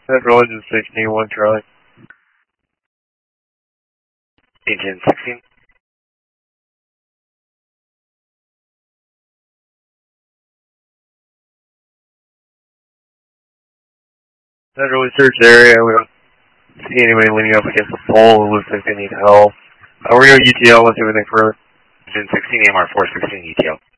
Central Engine 16, 1 Charlie. Engine 16. Central, we searched the area. We don't see anybody leaning up against the pole. It looks like they need help. We're going to UTL. Let's do anything further. Engine 16, AMR 416 UTL.